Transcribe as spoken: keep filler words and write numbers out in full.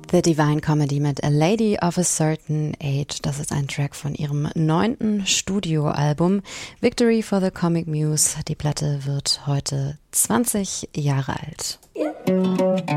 The Divine Comedy mit A Lady of a Certain Age. Das ist ein Track von ihrem neunten Studioalbum Victory for the Comic Muse. Die Platte wird heute zwanzig Jahre alt.